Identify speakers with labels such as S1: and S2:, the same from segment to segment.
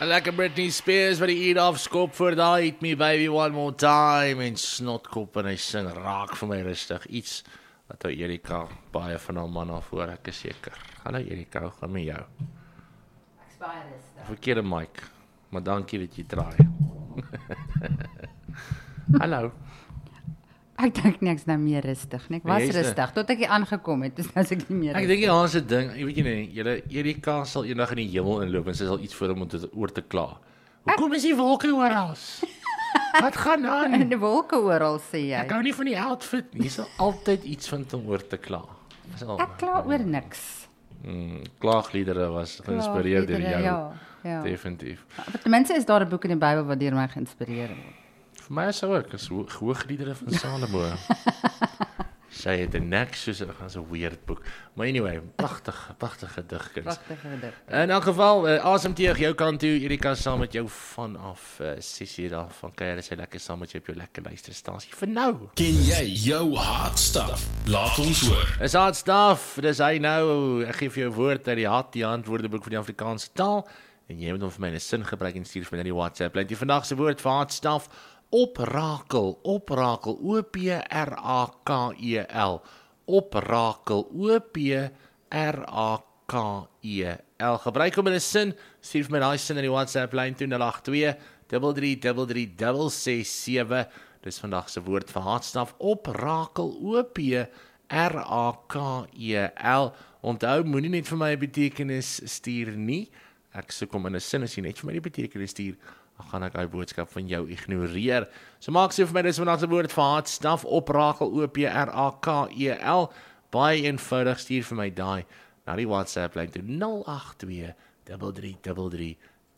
S1: Lekker Britney Spears wat die eat off skop vir daai Eat Me Baby One More Time en snotkop en hy sing raak vir my rustig. Iets wat ou Erika baie van haar man af hoor, ek is seker. Hallo Erika, hoe gaan met jou?
S2: Ek's baie rustig.
S1: Verkeerde mic, maar dankie dat jy draai. Hallo.
S2: Ek dink niks nou meer rustig nie. Ek was
S1: Jy's
S2: rustig tot ek hier aangekom het, dus nou is ek nie meer
S1: Ek dink die Haanse ding, jy weet jy nie, julle Erika sal eendag in die hemel inloop en sy sal iets vir hom oor te kla. Hoekom is die wolke oral? Wat gaan aan?
S2: in die wolke oral, sê jy.
S1: Ek hou nie van die outfit nie. Jy sal altyd iets van hom oor te kla.
S2: Ek kla oor niks.
S1: Klaagliedere was geïnspireer deur jou.
S2: Ja.
S1: Definitief.
S2: Maar ten minste is daar 'n boek in die Bybel wat deur my geïnspireer word.
S1: Vir my is dit ook, is Hoogliedere van Salomo. Sy het 'n nek soos 'n weird boek. Maar anyway, pragtige digkuns.
S2: Pragtige gedig.
S1: In elk geval, asemteug jou kant toe, Erika saam met jou vanaf 6:00 af van kuier sy lekker saam met jou op jou lekker luisterstasie. Vir nou.
S3: Ken jy jou hard stuff? Laat ons hoor.
S1: Is hard stuff, dis hy nou. Ek gee vir jou woord uit die antwoordeboek vir die Afrikaanse taal en jy moet hom vir my in 'n sin gebruik en stuur vir my na die WhatsApp. Lyn die vandag se woord vir hard stuff. Oprakel, oprakel, O-P-R-A-K-E-L, oprakel, O-P-R-A-K-E-L, gebruik hom in 'n sin, stuur vir my daai sin in die WhatsApp lyn toe 082 333 667, dis vandag se woord vir hardstaf, oprakel, O-P-R-A-K-E-L, onthou, moenie net vir my 'n betekenis stuur nie, ek soek hom in 'n sin, as jy net vir my die betekenis stuur, dan gaan ek die boodskap van jou ignoreer. So maak so vir my, dis vandag se woord vir hardstaf, oprakel, O-P-R-A-K-E-L, baie eenvoudig, stuur vir my daai na die WhatsApp lyn toe 082 333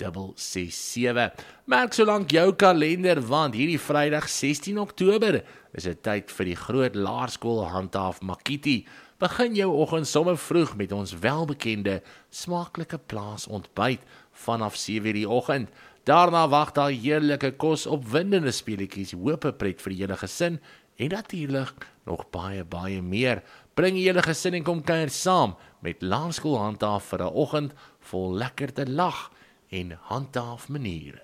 S1: 667. Merk solank jou kalender, want hierdie Vrydag 16 Oktober is dit tyd vir die groot laerskool handhaaf Makiti. Begin jou oggend sommer vroeg met ons welbekende smaaklike plaasontbyt vanaf 7:00 die oggend. Daarna wag daar heerlike kos, opwindende speletjies, hoop pret vir die hele gesin en natuurlik nog baie meer. Bring die hele gesin en kom kuier saam met laerskool handhaaf vir 'n oggend vol lekker te lag en handhaaf maniere.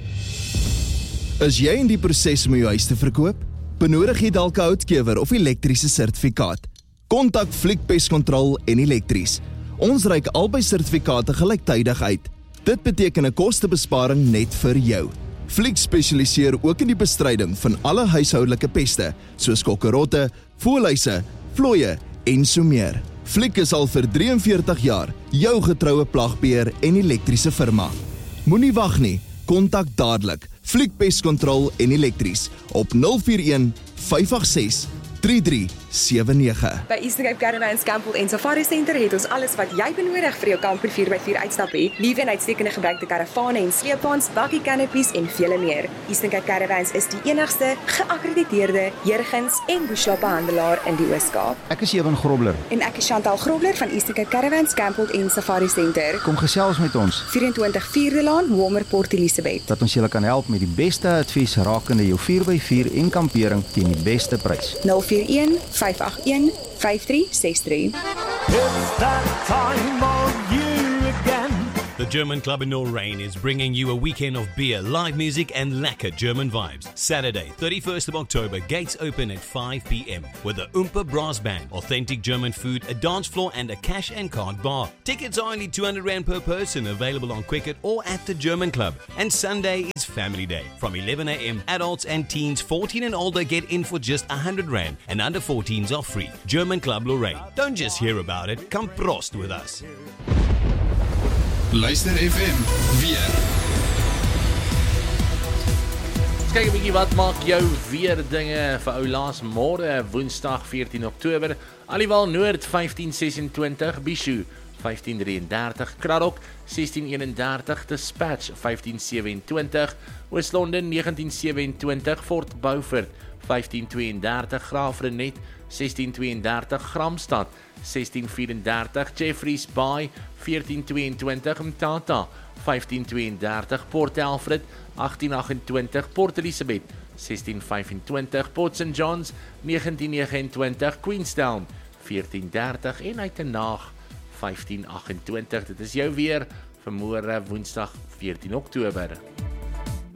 S4: Is jy in die proses om jou huis te verkoop? Benodig jy dalk 'n houtkewer of elektriese sertifikaat? Kontak Fliek Pest Control en Elektries. Ons reik albei sertifikate gelyktydig uit. Dit beteken 'n kostebesparing net vir jou. Fliek spesialiseer ook in die bestryding van alle huishoudelike peste, soos kokkerotte, voëlhuise, vlooie en so meer. Fliek is al vir 43 jaar jou getroue plagbeheer en elektriese firma. Moenie wag nie, kontak dadelik Fliek Pest Control en Elektries op 041 586 3379.
S5: By Eastern Cape Caravans Campbell en Safari Center het ons alles wat jy benodig vir jou kamper 4x4 uitstap hê. Liewe en uitstekende gebruikte karavane en sleepwaens, bakkie canopies en vele meer. Eastern Cape Caravans is die enigste geakkrediteerde Jurgens en Bushla-handelaar in die Oos-Kaap.
S6: Ek is Ewan Grobler.
S5: En ek is Chantal Grobler van Eastern Cape Caravans Campbell en Safari Center.
S6: Kom gesels met ons.
S5: 24 Vierde Laan, Walmer, Port Elizabeth.
S6: Dat ons julle kan help met die beste advies rakende jou 4x4 en kampering teen die beste prys.
S5: 041 581 5363.
S7: It's that time of year again.
S8: The German Club in Lorraine is bringing you a weekend of beer, live music and lekker German vibes. Saturday, 31st of October, gates open at 5 p.m. with the Oompa Brass Band, authentic German food, a dance floor and a cash and card bar. Tickets are only R200 per person, available on Quicket or at the German Club. And Sunday is Family Day. From 11 a.m, adults and teens 14 and older get in for just R100 and under 14s are free. German Club Lorraine. Don't just hear about it, come prost with us.
S3: Luister FM, weer.
S1: Kyk 'n bietjie wat maak jou weer dinge vir ou laas môre, Woensdag 14 Oktober. Aliwal Noord 1526, Bishu 1533, Kraddock 1631, Dispatch 1527, Oos-London 1927, Fort Beaufort 1532, Graafrenet 1632, Gramstad 1634, Jeffreys Bay 1422, Mtata 1532, Port Alfred 1828, Port Elizabeth 1625, Port St. John's 1929, Queenstown 1430 en Uitenhaag 1528. Dit is jou weer vir môre Woensdag 14 Oktober.